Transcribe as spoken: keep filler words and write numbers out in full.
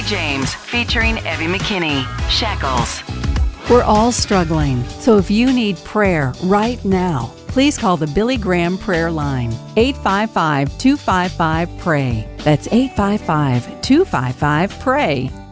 James, featuring Evie McKinney, Shackles. We're all struggling, so if you need prayer right now, please call the Billy Graham Prayer Line, eight five five, two five five, P R A Y. That's eight five five, two five five, P R A Y.